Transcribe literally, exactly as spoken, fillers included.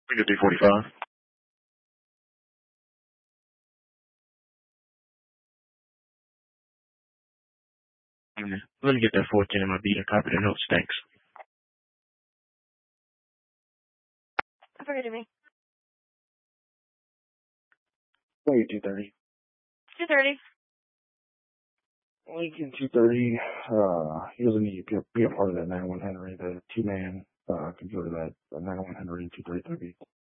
We get three forty-five. Okay. Let me get that fourteen in my beat and copy the notes. Thanks. I forget me. Wait, two thirty. Two thirty. Lincoln two thirty. Uh, he doesn't need to be a part of that nine one Henry, the two man uh computer that the nine one Henry two thirty.